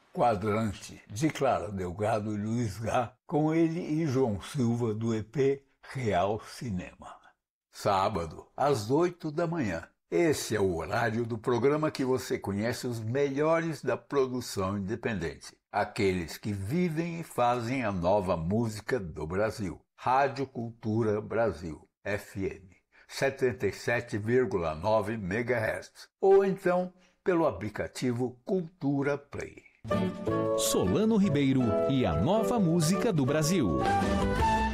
Quadrante, de Clara Delgado e Luiz Gá, com ele e João Silva do EP Real Cinema. Sábado, às 8 da manhã. Esse é o horário do programa que você conhece os melhores da produção independente. Aqueles que vivem e fazem a nova música do Brasil. Rádio Cultura Brasil, FM, 77,9 MHz. Ou então pelo aplicativo Cultura Play. Solano Ribeiro e a nova música do Brasil.